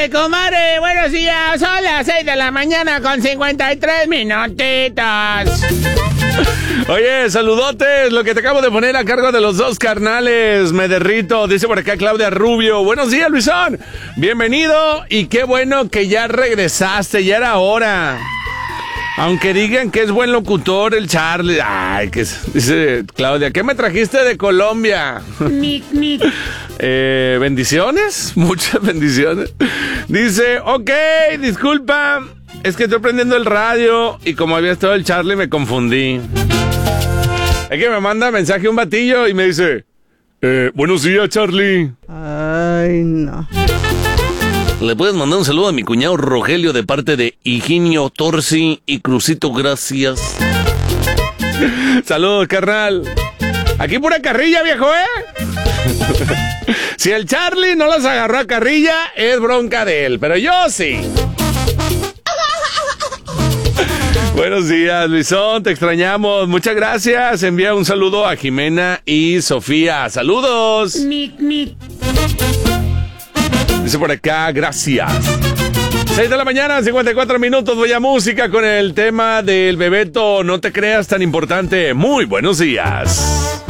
Épale, comadre, buenos días. Son las 6 de la mañana con 53 minutitos. Oye, saludotes, lo que te acabo de poner a cargo de los dos carnales. Me derrito, dice por acá Claudia Rubio. Buenos días, Luisón. Bienvenido y qué bueno que ya regresaste, ya era hora. Aunque digan que es buen locutor el Charlie. Ay, dice Claudia, ¿qué me trajiste de Colombia? Bendiciones, muchas bendiciones. Dice, ok, disculpa, es que estoy prendiendo el radio y como había estado el Charlie me confundí. Es que me manda mensaje un batillo y me dice, buenos días, Charlie. Ay, no. ¿Le puedes mandar un saludo a mi cuñado Rogelio de parte de Higinio Torsi y Crucito? Gracias. Saludos, carnal. Aquí pura carrilla, viejo, Si el Charlie no los agarró a carrilla, es bronca de él, pero yo sí. Buenos días, Luisón, te extrañamos. Muchas gracias. Envía un saludo a Jimena y Sofía. Saludos. Dice por acá, gracias. 6 de la mañana, 54 minutos. Voy a música con el tema del Bebeto. No te creas tan importante. Muy buenos días.